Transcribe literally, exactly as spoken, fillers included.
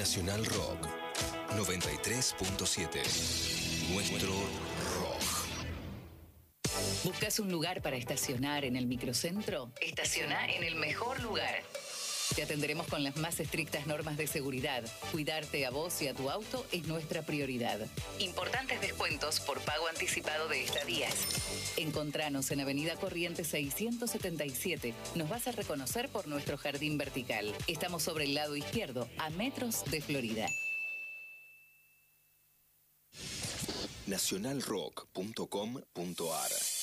Nacional Rock noventa y tres punto siete. Nuestro rock. ¿Buscas un lugar para estacionar en el microcentro? Estaciona en el mejor lugar. Te atenderemos con las más estrictas normas de seguridad. Cuidarte a vos y a tu auto es nuestra prioridad. Importantes descuentos por pago anticipado de estadías. Encontranos en Avenida Corrientes seiscientos setenta y siete. Nos vas a reconocer por nuestro jardín vertical. Estamos sobre el lado izquierdo, a metros de Florida. nacional rock punto com punto ar